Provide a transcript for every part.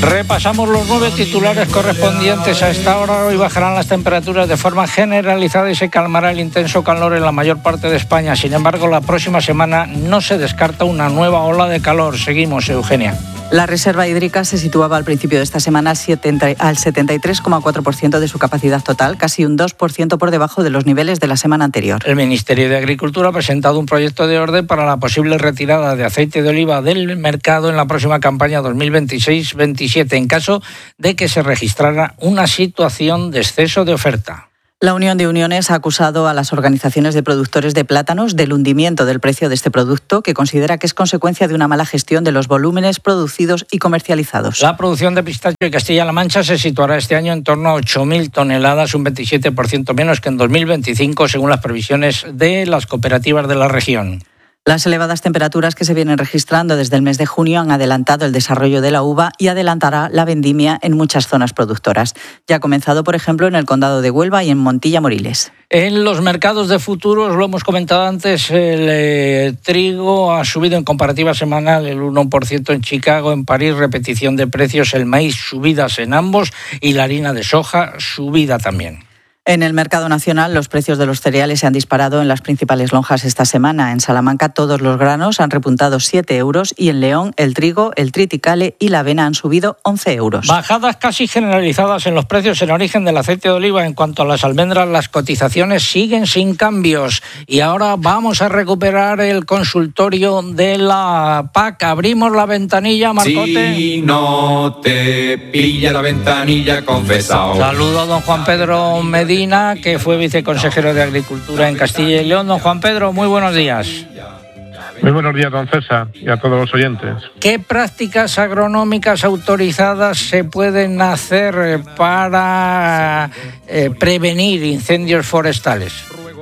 Repasamos los 9 titulares correspondientes a esta hora. Hoy bajarán las temperaturas de forma generalizada y se calmará el intenso calor en la mayor parte de España. Sin embargo, la próxima semana no se descarta una nueva ola de calor. Seguimos, Eugenia. La reserva hídrica se situaba al principio de esta semana al 73,4% de su capacidad total, casi un 2% por debajo de los niveles de la semana anterior. El Ministerio de Agricultura ha presentado un proyecto de orden para la posible retirada de aceite de oliva del mercado en la próxima campaña 2026-27, en caso de que se registrara una situación de exceso de oferta. La Unión de Uniones ha acusado a las organizaciones de productores de plátanos del hundimiento del precio de este producto, que considera que es consecuencia de una mala gestión de los volúmenes producidos y comercializados. La producción de pistacho de Castilla-La Mancha se situará este año en torno a 8.000 toneladas, un 27% menos que en 2025, según las previsiones de las cooperativas de la región. Las elevadas temperaturas que se vienen registrando desde el mes de junio han adelantado el desarrollo de la uva y adelantará la vendimia en muchas zonas productoras. Ya ha comenzado, por ejemplo, en el Condado de Huelva y en Montilla-Moriles. En los mercados de futuros, lo hemos comentado antes, el trigo ha subido en comparativa semanal el 1% en Chicago, en París repetición de precios, el maíz subidas en ambos y la harina de soja subida también. En el mercado nacional, los precios de los cereales se han disparado en las principales lonjas esta semana. En Salamanca, todos los granos han repuntado 7 euros y en León, el trigo, el triticale y la avena han subido 11 euros. Bajadas casi generalizadas en los precios en origen del aceite de oliva. En cuanto a las almendras, las cotizaciones siguen sin cambios. Y ahora vamos a recuperar el consultorio de la PAC. Abrimos la ventanilla, Marcote. Si no te pilla la ventanilla, confesao. Saludo a don Juan Pedro Medina, que fue viceconsejero de Agricultura en Castilla y León. Don Juan Pedro, muy buenos días. Muy buenos días, don César, y a todos los oyentes. ¿Qué prácticas agronómicas autorizadas se pueden hacer para prevenir incendios forestales?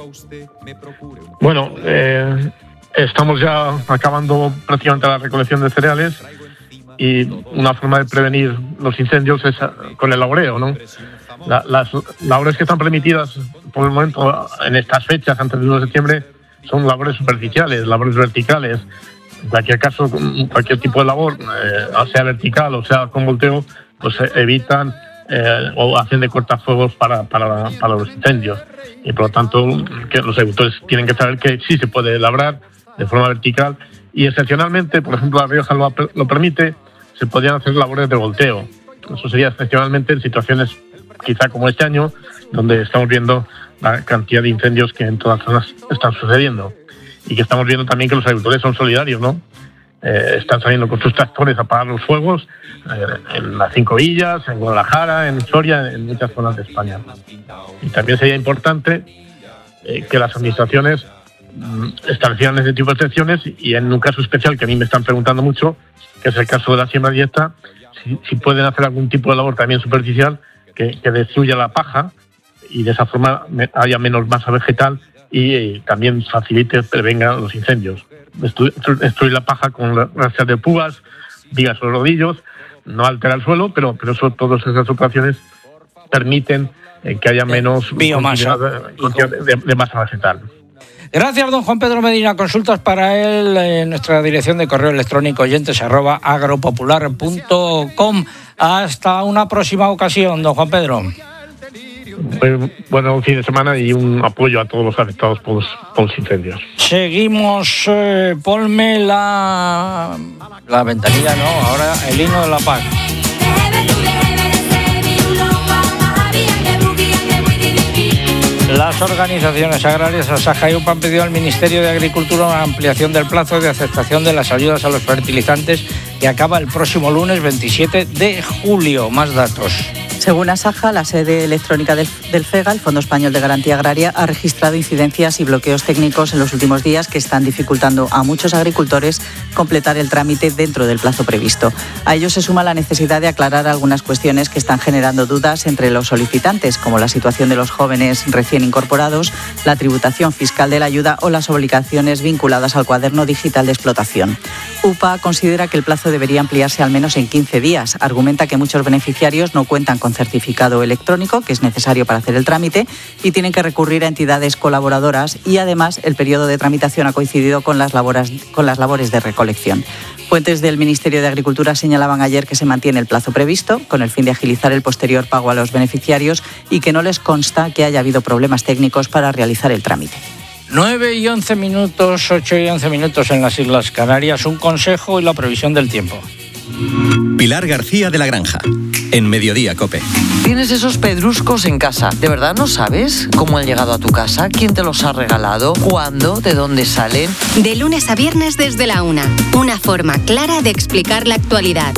Bueno, estamos ya acabando prácticamente la recolección de cereales y una forma de prevenir los incendios es con el laboreo, ¿no? Las labores que están permitidas por el momento en estas fechas, antes del 1 de septiembre, son labores superficiales, labores verticales. En cualquier caso, cualquier tipo de labor, sea vertical o sea con volteo, pues evitan o hacen de cortafuegos para los incendios. Y por lo tanto, que los agricultores tienen que saber que sí se puede labrar de forma vertical y excepcionalmente, por ejemplo, La Rioja lo permite, se podrían hacer labores de volteo. Eso sería excepcionalmente en situaciones quizá como este año, donde estamos viendo la cantidad de incendios que en todas las zonas están sucediendo y que estamos viendo también que los agricultores son solidarios, ¿no? Están saliendo con sus tractores a apagar los fuegos en las 5 villas, en Guadalajara, en Soria, en muchas zonas de España. Y también sería importante que las administraciones establecieran ese tipo de excepciones y en un caso especial que a mí me están preguntando mucho, que es el caso de la siembra directa, si pueden hacer algún tipo de labor también superficial que destruya la paja y de esa forma haya menos masa vegetal y también facilite, prevenga los incendios. Destruir la paja con rastras de púas, vigas o rodillos, no altera el suelo, pero todas esas operaciones permiten que haya menos biomasa de masa vegetal. Gracias, don Juan Pedro Medina. Consultas para él en nuestra dirección de correo electrónico oyentes@agropopular.com. Hasta una próxima ocasión, don Juan Pedro. Bueno, un fin de semana y un apoyo a todos los afectados por los incendios. Seguimos, ponme la ventanilla, no, ahora el himno de la paz. Las organizaciones agrarias Asaja y UPA han pedido al Ministerio de Agricultura una ampliación del plazo de aceptación de las ayudas a los fertilizantes que acaba el próximo lunes 27 de julio. Más datos. Según Asaja, la sede electrónica del FEGA, el Fondo Español de Garantía Agraria, ha registrado incidencias y bloqueos técnicos en los últimos días que están dificultando a muchos agricultores completar el trámite dentro del plazo previsto. A ello se suma la necesidad de aclarar algunas cuestiones que están generando dudas entre los solicitantes, como la situación de los jóvenes recién incorporados, la tributación fiscal de la ayuda o las obligaciones vinculadas al cuaderno digital de explotación. UPA considera que el plazo debería ampliarse al menos en 15 días. Argumenta que muchos beneficiarios no cuentan con con certificado electrónico, que es necesario para hacer el trámite, y tienen que recurrir a entidades colaboradoras y además el periodo de tramitación ha coincidido con las labores de recolección. Fuentes del Ministerio de Agricultura señalaban ayer que se mantiene el plazo previsto con el fin de agilizar el posterior pago a los beneficiarios y que no les consta que haya habido problemas técnicos para realizar el trámite. 9 y 11 minutos, 8 y 11 minutos en las Islas Canarias. Un consejo y la previsión del tiempo. Pilar García de la Granja, en Mediodía COPE. Tienes esos pedruscos en casa. ¿De verdad no sabes cómo han llegado a tu casa? ¿Quién te los ha regalado? ¿Cuándo? ¿De dónde salen? De lunes a viernes desde la 1. Una forma clara de explicar la actualidad.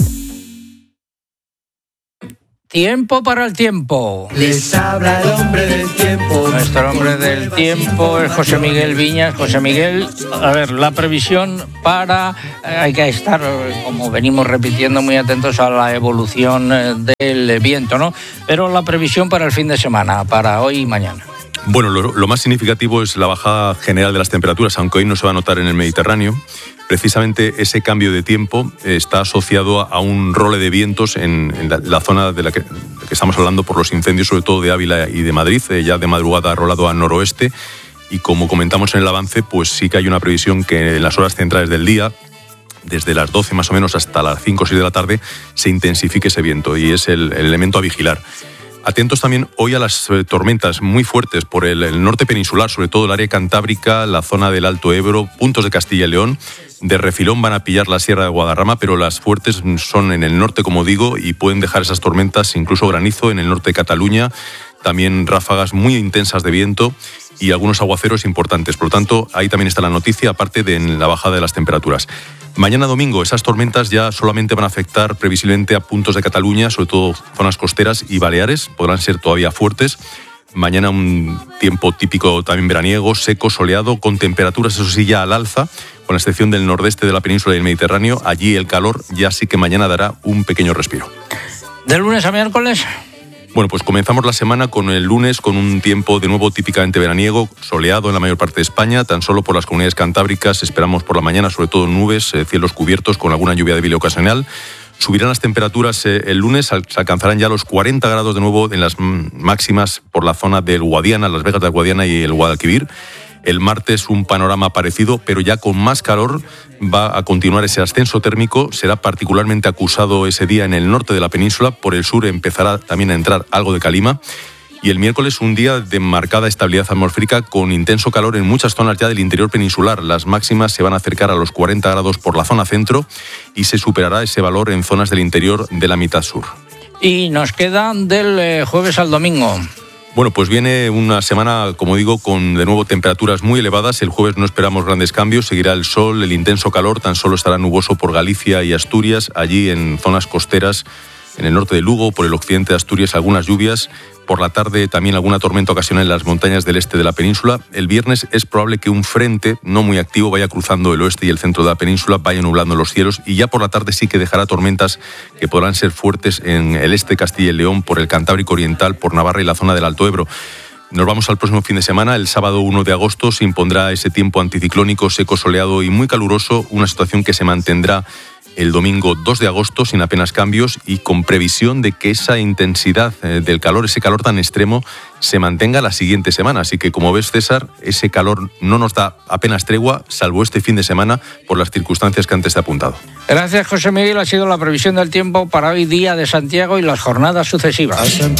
Tiempo para el tiempo. Les habla el hombre del tiempo. Nuestro hombre del tiempo es José Miguel Viñas. José Miguel, a ver, la previsión para... hay que estar, como venimos repitiendo, muy atentos a la evolución del viento, ¿no? Pero la previsión para el fin de semana, para hoy y mañana. Bueno, lo más significativo es la bajada general de las temperaturas, aunque hoy no se va a notar en el Mediterráneo. Precisamente ese cambio de tiempo está asociado a un role de vientos en la zona de la que estamos hablando por los incendios, sobre todo de Ávila y de Madrid. Ya de madrugada ha rolado a noroeste y como comentamos en el avance, pues sí que hay una previsión que en las horas centrales del día, desde las 12 más o menos hasta las 5 o 6 de la tarde, se intensifique ese viento y es el elemento a vigilar. Atentos también hoy a las tormentas muy fuertes por el norte peninsular, sobre todo el área cantábrica, la zona del Alto Ebro, puntos de Castilla y León. De refilón van a pillar la Sierra de Guadarrama, pero las fuertes son en el norte, como digo, y pueden dejar esas tormentas, incluso granizo en el norte de Cataluña, también ráfagas muy intensas de viento y algunos aguaceros importantes. Por lo tanto, ahí también está la noticia, aparte de la bajada de las temperaturas. Mañana domingo esas tormentas ya solamente van a afectar previsiblemente a puntos de Cataluña, sobre todo zonas costeras y Baleares, podrán ser todavía fuertes. Mañana un tiempo típico también veraniego, seco, soleado, con temperaturas eso sí ya al alza, con la excepción del nordeste de la península y el Mediterráneo. Allí el calor ya sí que mañana dará un pequeño respiro. ¿De lunes a miércoles? Bueno, pues comenzamos la semana con el lunes con un tiempo de nuevo típicamente veraniego, soleado en la mayor parte de España, tan solo por las comunidades cantábricas esperamos por la mañana sobre todo nubes, cielos cubiertos con alguna lluvia débil ocasional. Subirán las temperaturas el lunes, se alcanzarán ya los 40 grados de nuevo en las máximas por la zona del Guadiana, Las Vegas del Guadiana y el Guadalquivir. El martes un panorama parecido, pero ya con más calor. Va a continuar ese ascenso térmico. Será particularmente acusado ese día en el norte de la península. Por el sur empezará también a entrar algo de calima. Y el miércoles un día de marcada estabilidad atmosférica con intenso calor en muchas zonas ya del interior peninsular. Las máximas se van a acercar a los 40 grados por la zona centro y se superará ese valor en zonas del interior de la mitad sur. Y nos queda del jueves al domingo. Bueno, pues viene una semana, como digo, con de nuevo temperaturas muy elevadas. El jueves no esperamos grandes cambios, seguirá el sol, el intenso calor, tan solo estará nuboso por Galicia y Asturias, allí en zonas costeras, en el norte de Lugo, por el occidente de Asturias, algunas lluvias. Por la tarde también alguna tormenta ocasional en las montañas del este de la península. El viernes es probable que un frente no muy activo vaya cruzando el oeste y el centro de la península, vaya nublando los cielos y ya por la tarde sí que dejará tormentas que podrán ser fuertes en el este de Castilla y León, por el Cantábrico Oriental, por Navarra y la zona del Alto Ebro. Nos vamos al próximo fin de semana. El sábado 1 de agosto se impondrá ese tiempo anticiclónico, seco, soleado y muy caluroso, una situación que se mantendrá el domingo 2 de agosto sin apenas cambios y con previsión de que esa intensidad del calor, ese calor tan extremo, se mantenga la siguiente semana. Así que, como ves, César, ese calor no nos da apenas tregua, salvo este fin de semana, por las circunstancias que antes te he apuntado. Gracias, José Miguel. Ha sido la previsión del tiempo para hoy, día de Santiago y las jornadas sucesivas.